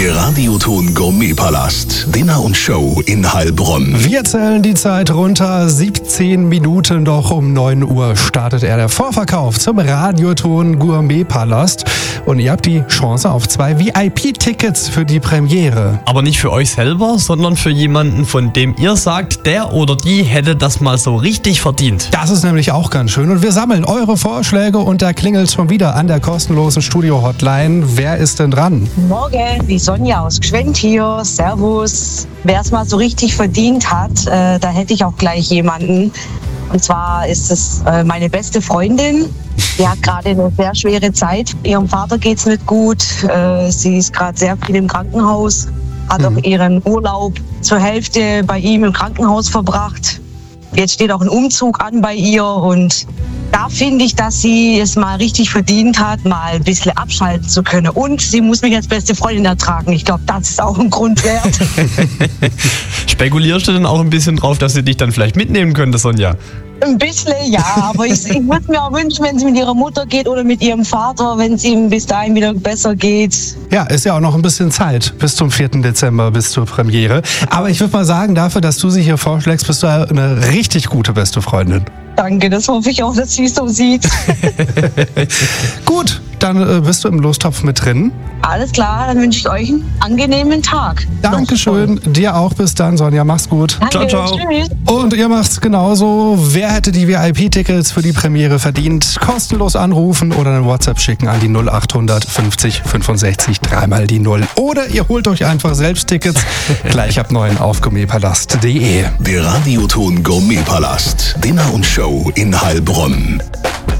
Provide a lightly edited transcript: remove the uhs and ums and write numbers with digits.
Der Radioton Gourmet-Palast. Dinner und Show in Heilbronn. Wir zählen die Zeit runter. 17 Minuten noch um 9 Uhr startet der Vorverkauf zum Radioton Gourmet-Palast. Und ihr habt die Chance auf 2 VIP-Tickets für die Premiere. Aber nicht für euch selber, sondern für jemanden, von dem ihr sagt, der oder die hätte das mal so richtig verdient. Das ist nämlich auch ganz schön. Und wir sammeln eure Vorschläge und da klingelt schon wieder an der kostenlosen Studio-Hotline. Wer ist denn dran? Morgen, die Sonja aus Gschwend hier. Servus. Wer es mal so richtig verdient hat, da hätte ich auch gleich jemanden. Und zwar ist es meine beste Freundin. Die hat gerade eine sehr schwere Zeit. Ihrem Vater geht's nicht gut. Sie ist gerade sehr viel im Krankenhaus. Hat auch ihren Urlaub zur Hälfte bei ihm im Krankenhaus verbracht. Jetzt steht auch ein Umzug an bei ihr und da finde ich, dass sie es mal richtig verdient hat, mal ein bisschen abschalten zu können. Und sie muss mich als beste Freundin ertragen. Ich glaube, das ist auch ein Grund wert. Spekulierst du denn auch ein bisschen drauf, dass sie dich dann vielleicht mitnehmen könnte, Sonja? Ein bisschen, ja. Aber ich würde mir auch wünschen, wenn sie mit ihrer Mutter geht oder mit ihrem Vater, wenn es ihm bis dahin wieder besser geht. Ja, ist ja auch noch ein bisschen Zeit bis zum 4. Dezember, bis zur Premiere. Aber ich würde mal sagen, dafür, dass du sie hier vorschlägst, bist du eine richtig gute beste Freundin. Danke, das hoffe ich auch, dass sie es so sieht. Gut, dann bist du im Lostopf mit drin. Alles klar, dann wünsche ich euch einen angenehmen Tag. Dankeschön, dir auch. Bis dann, Sonja. Mach's gut. Danke, Ciao, ciao. Tschüss. Und ihr macht's genauso. Wer hätte die VIP-Tickets für die Premiere verdient? Kostenlos anrufen oder eine WhatsApp schicken an die 0800 50 65 3 die 0. Oder ihr holt euch einfach selbst Tickets. Gleich ab 9 auf gourmetpalast.de. Der Radioton Gourmet-Palast. Dinner und Show in Heilbronn.